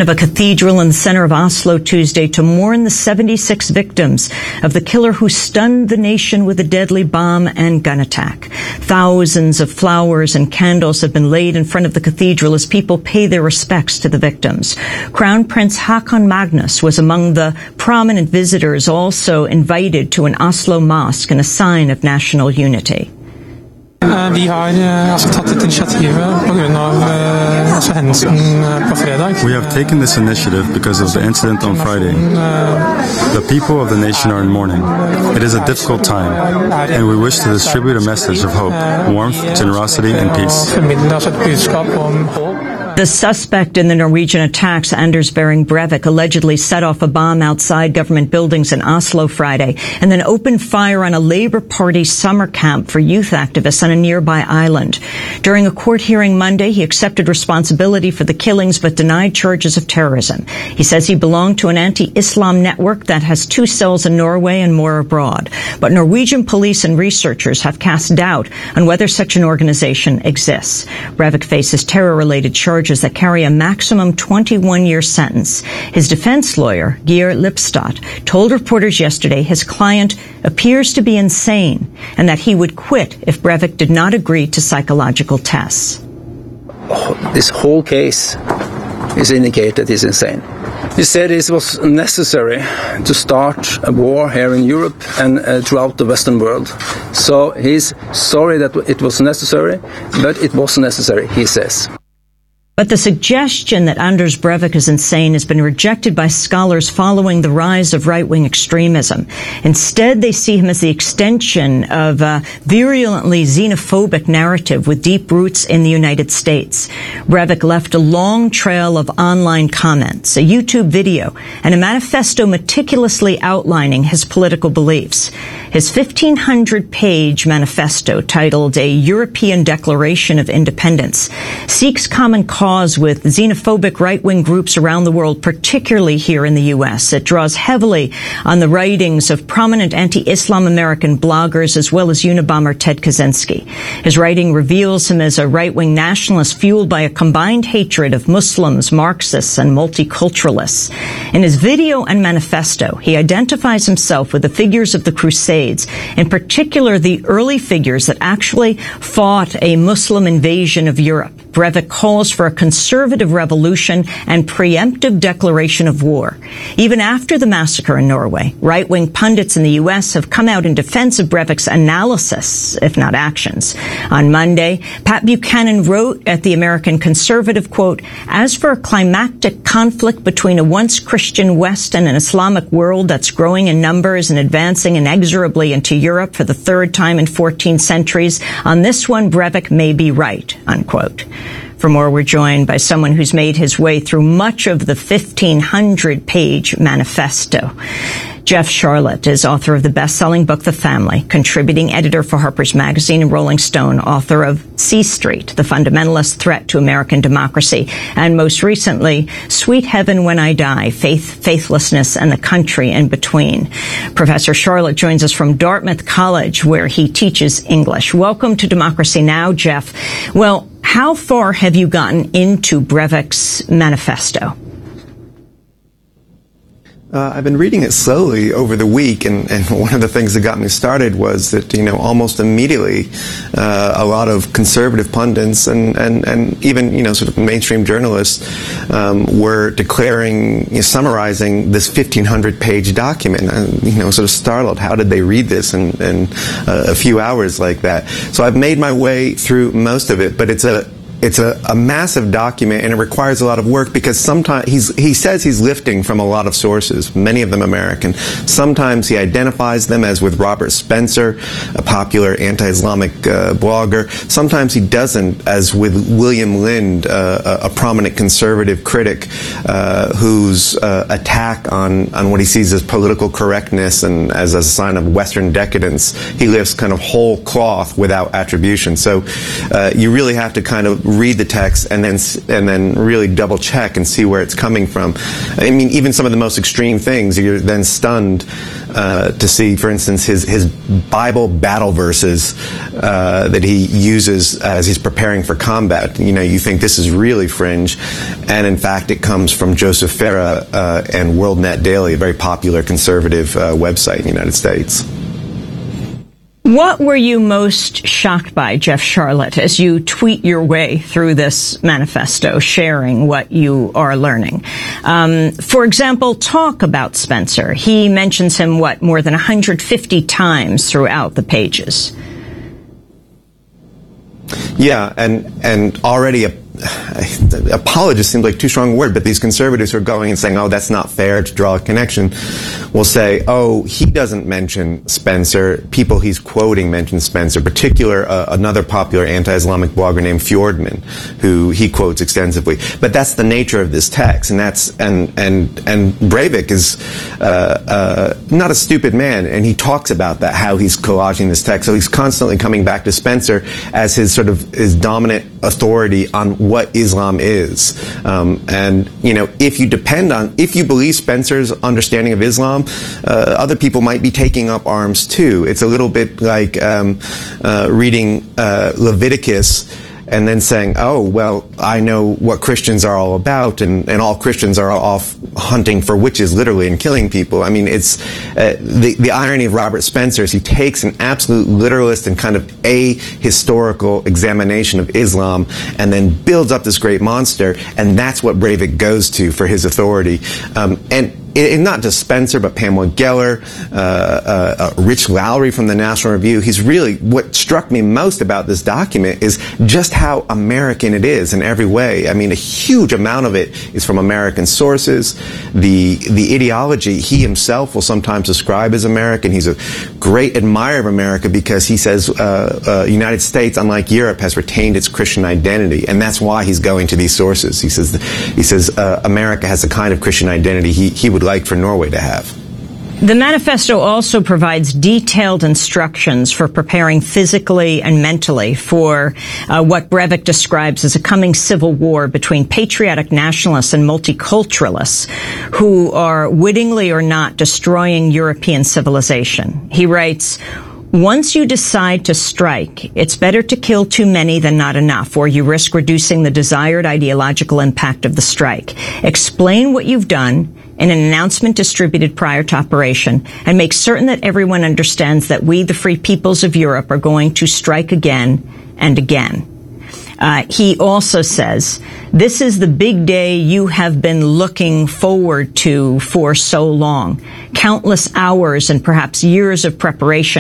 of a cathedral in the center of Oslo Tuesday to mourn the 76 victims of the killer who stunned the nation with a deadly bomb and gun attack. Thousands of flowers and candles have been laid in front of the cathedral as people pay their respects to the victims. Crown Prince Haakon Magnus was among the prominent visitors also invited to an Oslo mosque in a sign of national unity. Vi har tatt dette initiativet på grunn av hendelsen på fredag. We have taken this initiative because of the incident on Friday. The people of the nation are in mourning. It is a difficult time, and we wish to distribute a message of hope, warmth, generosity, and peace. The suspect in the Norwegian attacks, Anders Behring Breivik, allegedly set off a bomb outside government buildings in Oslo Friday and then opened fire on a Labour Party summer camp for youth activists on a nearby island. During a court hearing Monday, he accepted responsibility for the killings but denied charges of terrorism. He says he belonged to an anti-Islam network that has 2 cells in Norway and more abroad. But Norwegian police and researchers have cast doubt on whether such an organization exists. Breivik faces terror-related charges that carry a maximum 21-year sentence. His defense lawyer, Geir Lipstadt, told reporters yesterday his client appears to be insane and that he would quit if Breivik did not agree to psychological tests. This whole case is indicated he's insane. He said it was necessary to start a war here in Europe and throughout the Western world. So he's sorry that it was necessary, but it was necessary, he says. But the suggestion that Anders Breivik is insane has been rejected by scholars following the rise of right-wing extremism. Instead, they see him as the extension of a virulently xenophobic narrative with deep roots in the United States. Breivik left a long trail of online comments, a YouTube video, and a manifesto meticulously outlining his political beliefs. His 1,500-page manifesto, titled A European Declaration of Independence, seeks common cause with xenophobic right-wing groups around the world, particularly here in the U.S. It draws heavily on the writings of prominent anti-Islam American bloggers as well as Unabomber Ted Kaczynski. His writing reveals him as a right-wing nationalist fueled by a combined hatred of Muslims, Marxists, and multiculturalists. In his video and manifesto, he identifies himself with the figures of the Crusades, in particular the early figures that actually fought a Muslim invasion of Europe. Breivik calls for a conservative revolution and preemptive declaration of war. Even after the massacre in Norway, right-wing pundits in the U.S. have come out in defense of Breivik's analysis, if not actions. On Monday, Pat Buchanan wrote at the American Conservative, quote, "As for a climactic conflict between a once Christian West and an Islamic world that's growing in numbers and advancing inexorably into Europe for the 3rd time in 14 centuries, on this one, Breivik may be right," unquote. For more, we're joined by someone who's made his way through much of the 1,500-page manifesto. Jeff Sharlet is author of the best-selling book, The Family, contributing editor for Harper's Magazine and Rolling Stone, author of C Street, The Fundamentalist Threat to American Democracy, and most recently, Sweet Heaven When I Die, Faith, Faithlessness, and the Country in Between. Professor Sharlet joins us from Dartmouth College, where he teaches English. Welcome to Democracy Now!, Jeff. Well, how far have you gotten into Breivik's manifesto? I've been reading it slowly over the week, and one of the things that got me started was that, almost immediately, a lot of conservative pundits and even, sort of mainstream journalists, were declaring, summarizing this 1,500-page document, and, sort of startled. How did they read this in a few hours like that? So I've made my way through most of it, but it's a massive document, and it requires a lot of work because sometimes he says he's lifting from a lot of sources, many of them American. Sometimes he identifies them, as with Robert Spencer, a popular anti-Islamic blogger. Sometimes he doesn't, as with William Lind, a prominent conservative critic whose attack on what he sees as political correctness and as a sign of Western decadence, he lifts kind of whole cloth without attribution. So you really have to kind of read the text and then really double check and see where it's coming from. I mean, even some of the most extreme things, you're then stunned to see, for instance, his Bible battle verses that he uses as he's preparing for combat. You think this is really fringe, and in fact it comes from Joseph Farah and WorldNet Daily, a very popular conservative website in the United States. What were you most shocked by, Jeff Sharlet, as you tweet your way through this manifesto, sharing what you are learning? For example, talk about Spencer. He mentions him, more than 150 times throughout the pages. Yeah, and already apologist seems like too strong a word, but these conservatives who are going and saying, oh, that's not fair to draw a connection, will say, oh, he doesn't mention Spencer. People he's quoting mention Spencer, particular another popular anti-Islamic blogger named Fjordman, who he quotes extensively. But that's the nature of this text, and Breivik is not a stupid man, and he talks about that, how he's collaging this text. So he's constantly coming back to Spencer as his his dominant authority on what Islam is. And if you believe Spencer's understanding of Islam, other people might be taking up arms too. It's a little bit like reading Leviticus and then saying, oh, well, I know what Christians are all about, and all Christians are off hunting for witches, literally, and killing people. I mean, it's the irony of Robert Spencer is he takes an absolute literalist and kind of ahistorical examination of Islam and then builds up this great monster, and that's what Breivik goes to for his authority. And not just Spencer, but Pamela Geller, Rich Lowry from the National Review. What struck me most about this document is just how American it is in every way. I mean, a huge amount of it is from American sources. The ideology he himself will sometimes describe as American. He's a great admirer of America because he says United States, unlike Europe, has retained its Christian identity, and that's why he's going to these sources. He says America has a kind of Christian identity he would like for Norway to have. The manifesto also provides detailed instructions for preparing physically and mentally for what Breivik describes as a coming civil war between patriotic nationalists and multiculturalists who are wittingly or not destroying European civilization. He writes, once you decide to strike, it's better to kill too many than not enough, or you risk reducing the desired ideological impact of the strike. Explain what you've done in an announcement distributed prior to operation, and make certain that everyone understands that we, the free peoples of Europe, are going to strike again and again. He also says, this is the big day you have been looking forward to for so long. Countless hours and perhaps years of preparation